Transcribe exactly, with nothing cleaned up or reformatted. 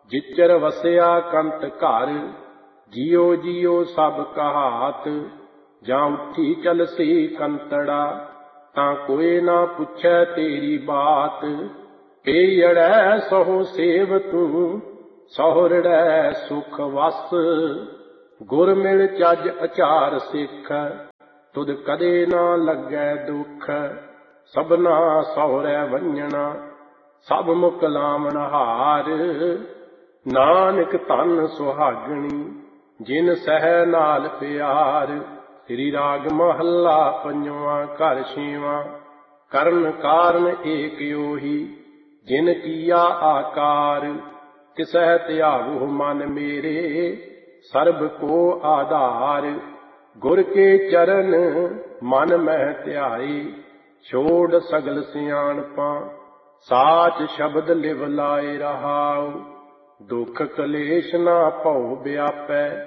जिचर वसिया कंत घर, जियो जियो सब कहात। जां उठी चलसी कंतड़ा, तां कोई ना पुछै तेरी बात। पेयड़ै सहो सेव तू, सहुरड़ै सुख वस। गुर मिल चज अचार सिख, तुद कदे ना लगै दुख। सबना सहुरै वंजना, सब मुख लावण हार। नानक धन सुहागणी, जिन सह नाल प्यार। श्री राग महला पंजवां, घर छेवां। करन कारण एक ओही, जिन किया आकार। तिसह त्यावो मन मेरे, सर्ब को आधार। गुर के चरण मन मह ध्याए, छोड़ सगल सियाणपां। साच शब्द लिव लाए रहाओ, दुख कलेश ना भउ व्यापै।